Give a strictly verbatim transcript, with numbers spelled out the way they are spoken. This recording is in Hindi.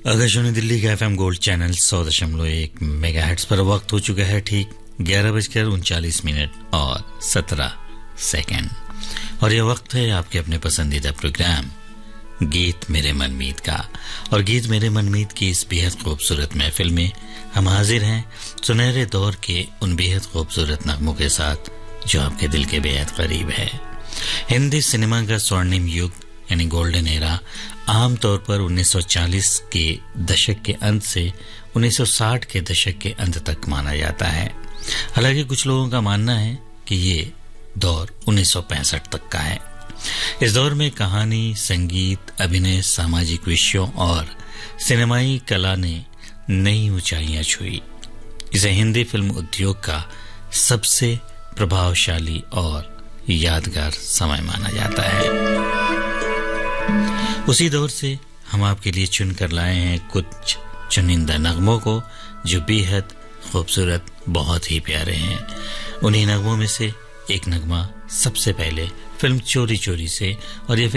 आकाशवाणी दिल्ली का एफएम गोल्ड चैनल सौ दशमलव एक मेगाहर्ट्ज पर वक्त हो चुका है ठीक ग्यारह बजकर उनचालीस मिनट और सत्रह सेकंड और यह वक्त है आपके अपने पसंदीदा प्रोग्राम गीत मेरे मनमीत का। और गीत मेरे मनमीत की इस बेहद खूबसूरत महफिल में हम हाजिर हैं सुनहरे दौर के उन बेहद खूबसूरत नगमों के साथ जो आपके दिल के बेहद करीब है। हिंदी सिनेमा का स्वर्णिम युग यानी गोल्डन एरा आमतौर पर उन्नीस सौ चालीस के दशक के अंत से उन्नीस सौ साठ के दशक के अंत तक माना जाता है। हालांकि कुछ लोगों का मानना है कि ये दौर उन्नीस सौ पैंसठ तक का है। इस दौर में कहानी, संगीत, अभिनय, सामाजिक विषयों और सिनेमाई कला ने नई ऊंचाइयां छुई। इसे हिंदी फिल्म उद्योग का सबसे प्रभावशाली और यादगार समय माना जाता है। उसी दौर से हम आपके लिए चुनकर लाए हैं कुछ चुनिंदा नगमों को जो बेहद खूबसूरत, बहुत ही प्यारे हैं। उन्हीं नगमों में से एक नगमा सबसे पहले फिल्म चोरी चोरी से, और ये